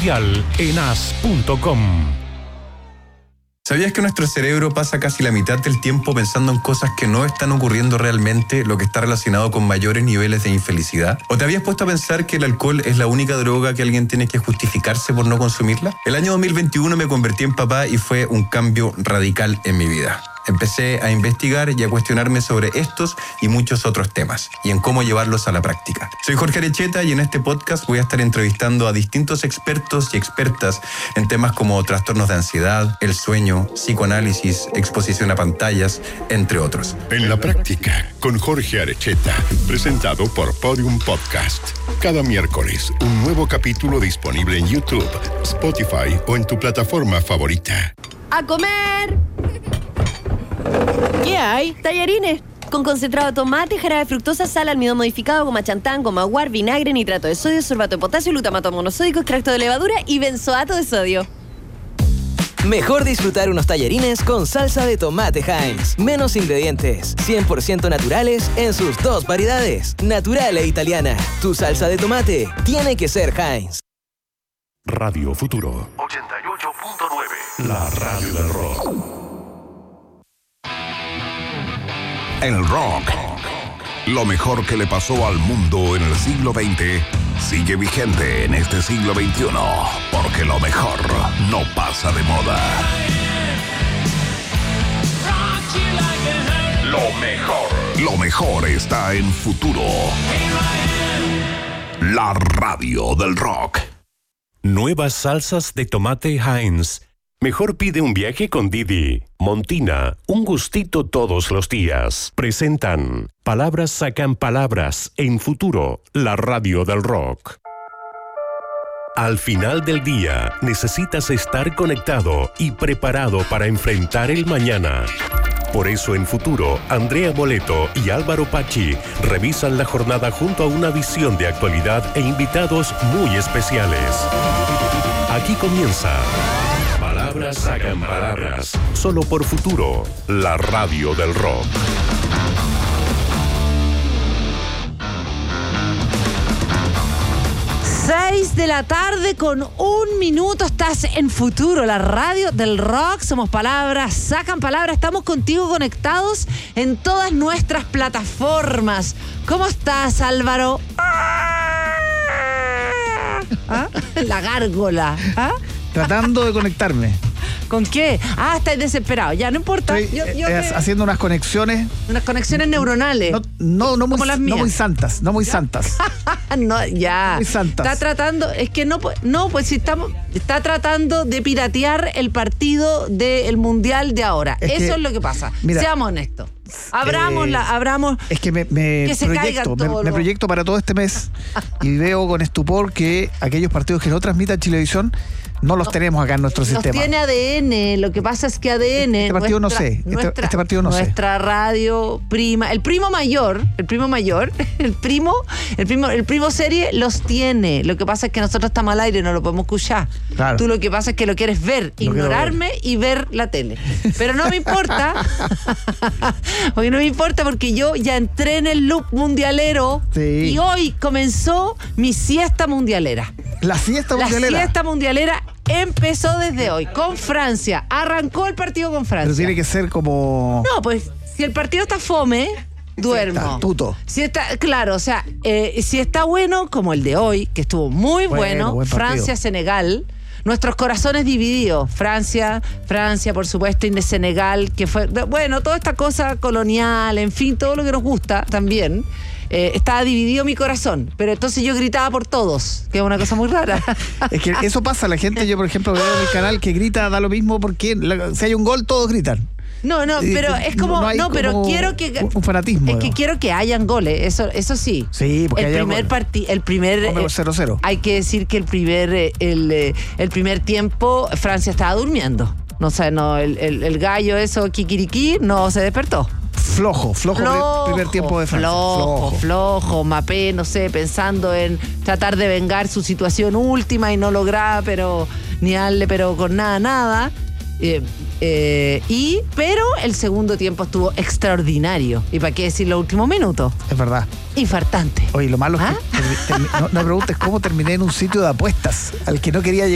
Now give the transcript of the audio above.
mundial en as.com. ¿Sabías que nuestro cerebro pasa casi la mitad del tiempo pensando en cosas que no están ocurriendo realmente, lo que está relacionado con mayores niveles de infelicidad? ¿O te habías puesto a pensar que el alcohol es la única droga que alguien tiene que justificarse por no consumirla? El año 2021 me convertí en papá y fue un cambio radical en mi vida. Empecé a investigar y a cuestionarme sobre estos y muchos otros temas y en cómo llevarlos a la práctica. Soy Jorge Arecheta y en este podcast voy a estar entrevistando a distintos expertos y expertas en temas como trastornos de ansiedad, el sueño, psicoanálisis, exposición a pantallas, entre otros. En la práctica, con Jorge Arecheta, presentado por Podium Podcast. Cada miércoles, un nuevo capítulo disponible en YouTube, Spotify o en tu plataforma favorita. ¡A comer! ¿Qué hay? Tallarines con concentrado de tomate, jarabe de fructosa, sal, almidón modificado, goma chantán, goma guar, vinagre, nitrato de sodio, sorbato de potasio, glutamato monosódico, extracto de levadura y benzoato de sodio. Mejor disfrutar unos tallarines con salsa de tomate Heinz. Menos ingredientes, 100% naturales en sus dos variedades, natural e italiana. Tu salsa de tomate tiene que ser Heinz. Radio Futuro 88.9, la radio del rock. El rock, lo mejor que le pasó al mundo en el siglo XX, sigue vigente en este siglo XXI, porque lo mejor no pasa de moda. Lo mejor está en Futuro. La radio del rock. Nuevas salsas de tomate Heinz. Mejor pide un viaje con Didi. Montina, un gustito todos los días. Presentan Palabras sacan palabras en Futuro, la radio del rock. Al final del día, necesitas estar conectado y preparado para enfrentar el mañana. Por eso en Futuro, Andrea Moleto y Álvaro Pachi revisan la jornada junto a una visión de actualidad e invitados muy especiales. Aquí comienza Palabras sacan palabras, solo por Futuro, la radio del rock. Seis de la tarde con 1 minuto, estás en Futuro, la radio del rock. Somos Palabras sacan palabras, estamos contigo conectados en todas nuestras plataformas. ¿Cómo estás, Álvaro? ¿Ah? La gárgola. ¿Ah? Tratando de conectarme. ¿Con qué? Estás desesperado. Ya, no importa. Estoy haciendo unas conexiones. Unas conexiones neuronales. No como las mías. No muy santas. No muy santas. No, ya. No muy santas. Está tratando, es que pues si está tratando de piratear el partido del Mundial de ahora. Eso es lo que pasa. Mira, seamos honestos. Abramos. Es que me proyecto para todo este mes y veo con estupor que aquellos partidos que no transmitan Chilevisión no los tenemos acá en nuestro sistema. Tiene ADN, lo que pasa es que ADN... Este partido no sé, este partido no sé. Nuestra radio prima, el primo serie los tiene. Lo que pasa es que nosotros estamos al aire, no lo podemos escuchar. Claro. Tú lo que pasa es que lo quieres ver, ignorarme y ver la tele. Pero no me importa, porque yo ya entré en el loop mundialero. Sí. Y hoy comenzó mi siesta mundialera. La siesta mundialera empezó desde hoy, con Francia. Arrancó el partido con Francia. Pero tiene que ser como... No, pues, si el partido está fome, duermo. Está tuto. Si está, claro, o sea, si está bueno, como el de hoy, que estuvo muy bueno, Francia-Senegal, nuestros corazones divididos. Francia, por supuesto, y de Senegal, que fue, bueno, toda esta cosa colonial, en fin, todo lo que nos gusta también. Estaba dividido mi corazón, pero entonces yo gritaba por todos, que es una cosa muy rara. Es que eso pasa, la gente, yo por ejemplo veo en el canal que grita, da lo mismo, porque si hay un gol todos gritan. No, pero es como, pero quiero que... Un fanatismo. Es que quiero que hayan goles, eso sí. Sí, porque el primer 0-0. Hay que decir que el primer tiempo Francia estaba durmiendo. No sé, el gallo eso, kikiriki, no se despertó. Flojo primer tiempo de Francia. Flojo, Mbappé, no sé, pensando en tratar de vengar su situación última y no lograba, pero con nada. Pero el segundo tiempo estuvo extraordinario. ¿Y para qué decir los últimos minutos? Es verdad. Infartante. Oye, lo malo es que no me preguntes cómo terminé en un sitio de apuestas al que no quería llegar.